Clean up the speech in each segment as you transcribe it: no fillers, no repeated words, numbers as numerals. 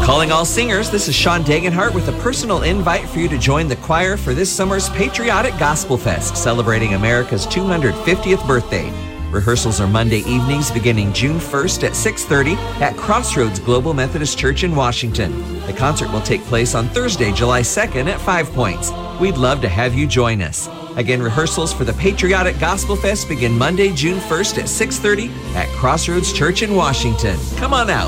Calling all singers, this is Sean Dagenhart with a personal invite for you to join the choir for this summer's Patriotic Gospel Fest, celebrating America's 250th birthday. Rehearsals are Monday evenings beginning June 1st at 6:30 at Crossroads Global Methodist Church in Washington. The concert will take place on Thursday, July 2nd at 5 Points. We'd love to have you join us. Again, rehearsals for the Patriotic Gospel Fest begin Monday, June 1st at 6:30 at Crossroads Church in Washington. Come on out.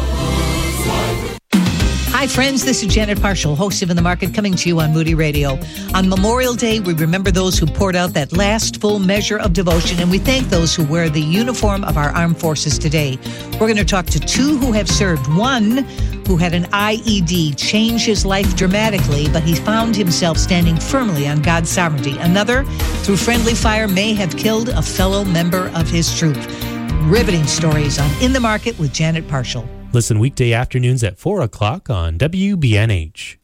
Hi, friends. This is Janet Parshall, host of In the Market, coming to you on Moody Radio. On Memorial Day, we remember those who poured out that last full measure of devotion, and we thank those who wear the uniform of our armed forces today. We're going to talk to two who have served. One who had an IED change his life dramatically, but he found himself standing firmly on God's sovereignty. Another, through friendly fire, may have killed a fellow member of his troop. Riveting stories on In the Market with Janet Parshall. Listen weekday afternoons at 4 o'clock on WBNH.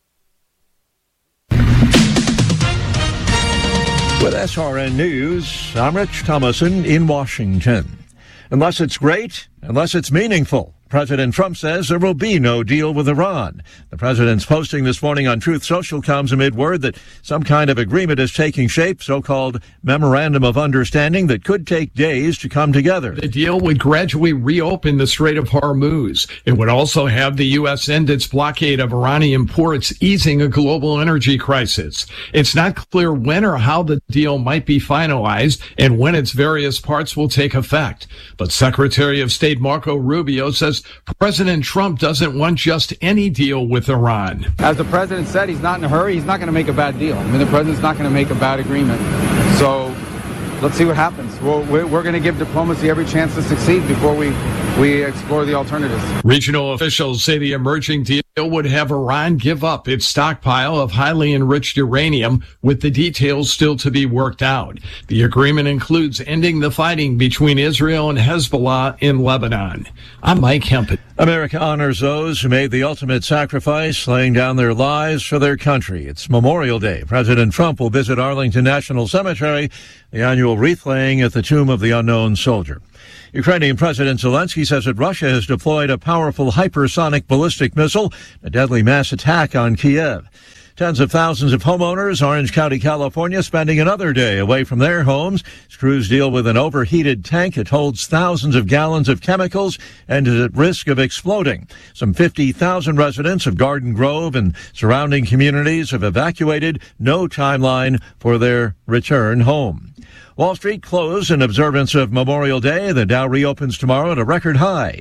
With SRN News, I'm Rich Thomason in Washington. Unless it's great, unless it's meaningful, President Trump says there will be no deal with Iran. The president's posting this morning on Truth Social comes amid word that some kind of agreement is taking shape, so-called Memorandum of Understanding that could take days to come together. The deal would gradually reopen the Strait of Hormuz. It would also have the U.S. end its blockade of Iranian ports, easing a global energy crisis. It's not clear when or how the deal might be finalized and when its various parts will take effect. But Secretary of State Marco Rubio says President Trump doesn't want just any deal with Iran. As the president said, he's not in a hurry. He's not going to make a bad deal. I mean, the president's not going to make a bad agreement. So let's see what happens. We're going to give diplomacy every chance to succeed before we explore the alternatives. Regional officials say the emerging deal would have Iran give up its stockpile of highly enriched uranium, with the details still to be worked out. The agreement includes ending the fighting between Israel and Hezbollah in Lebanon. I'm Mike Hempel. America honors those who made the ultimate sacrifice, laying down their lives for their country. It's Memorial Day. President Trump will visit Arlington National Cemetery, the annual wreath laying at the Tomb of the Unknown Soldier. Ukrainian President Zelensky says that Russia has deployed a powerful hypersonic ballistic missile, a deadly mass attack on Kiev. Tens of thousands of homeowners, Orange County, California, spending another day away from their homes. Crews deal with an overheated tank. It holds thousands of gallons of chemicals and is at risk of exploding. Some 50,000 residents of Garden Grove and surrounding communities have evacuated. No timeline for their return home. Wall Street closed in observance of Memorial Day. The Dow reopens tomorrow at a record high,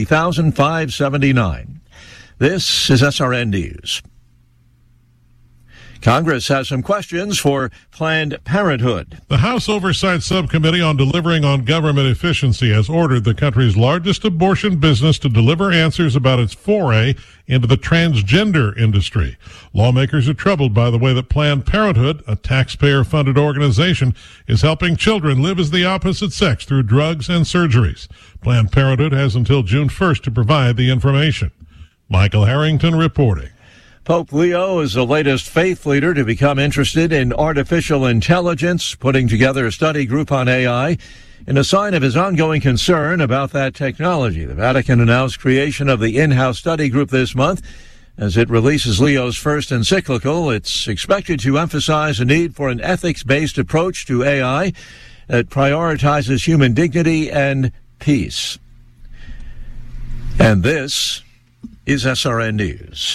50,579. This is SRN News. Congress has some questions for Planned Parenthood. The House Oversight Subcommittee on Delivering on Government Efficiency has ordered the country's largest abortion business to deliver answers about its foray into the transgender industry. Lawmakers are troubled by the way that Planned Parenthood, a taxpayer-funded organization, is helping children live as the opposite sex through drugs and surgeries. Planned Parenthood has until June 1st to provide the information. Michael Harrington reporting. Pope Leo is the latest faith leader to become interested in artificial intelligence, putting together a study group on AI. In a sign of his ongoing concern about that technology, the Vatican announced creation of the in-house study group this month. As it releases Leo's first encyclical, it's expected to emphasize the need for an ethics-based approach to AI that prioritizes human dignity and peace. And this is SRN News.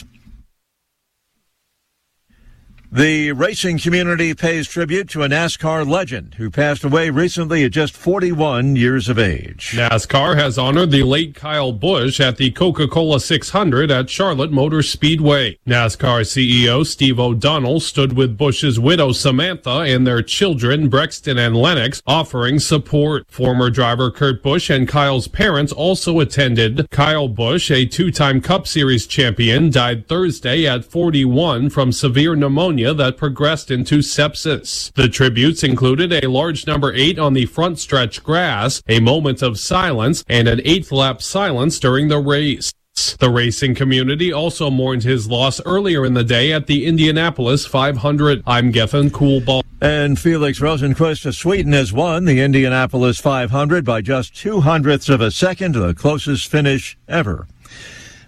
The racing community pays tribute to a NASCAR legend who passed away recently at just 41 years of age. NASCAR has honored the late Kyle Busch at the Coca-Cola 600 at Charlotte Motor Speedway. NASCAR CEO Steve O'Donnell stood with Busch's widow Samantha and their children Brexton and Lennox, offering support. Former driver Kurt Busch and Kyle's parents also attended. Kyle Busch, a two-time Cup Series champion, died Thursday at 41 from severe pneumonia that progressed into sepsis. The tributes included a large number 8 on the front stretch grass, a moment of silence, and an 8th lap silence during the race. The racing community also mourned his loss earlier in the day at the Indianapolis 500. I'm Gethin Coolball. And Felix Rosenqvist of Sweden has won the Indianapolis 500 by just 0.02 of a second, the closest finish ever.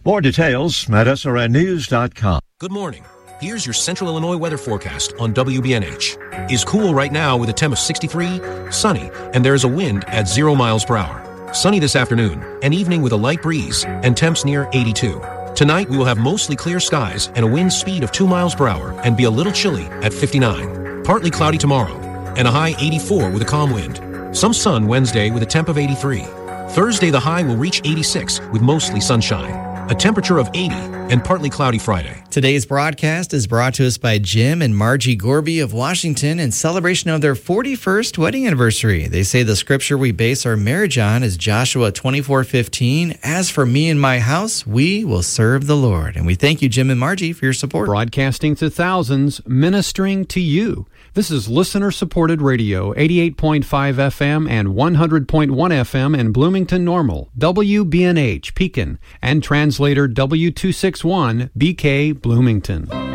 More details at srnnews.com. Good morning. Here's your Central Illinois weather forecast on WBNH. Is cool right now with a temp of 63, sunny, and there is a wind at 0 miles per hour. Sunny this afternoon, and evening with a light breeze, and temps near 82. Tonight, we will have mostly clear skies and a wind speed of 2 miles per hour and be a little chilly at 59. Partly cloudy tomorrow, and a high 84 with a calm wind. Some sun Wednesday with a temp of 83. Thursday, the high will reach 86 with mostly sunshine. A temperature of 80 and partly cloudy Friday. Today's broadcast is brought to us by Jim and Margie Gorby of Washington in celebration of their 41st wedding anniversary. They say the scripture we base our marriage on is Joshua 24:15. As for me and my house, we will serve the Lord. And we thank you, Jim and Margie, for your support. Broadcasting to thousands, ministering to you. This is listener-supported radio, 88.5 FM and 100.1 FM in Bloomington Normal, WBNH, Pekin, and translator W261, BK, Bloomington.